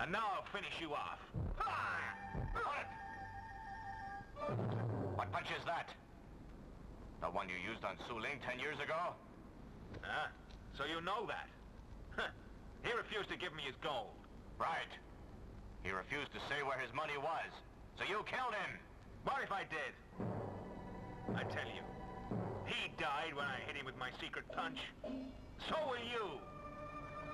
And now I'll finish you off. What punch is that? The one you used on Su Ling 10 years ago? Huh? So you know that? Huh. He refused to give me his gold. Right. He refused to say where his money was. So you killed him. What if I did? I tell you, he died when I hit him with my secret punch. So will you.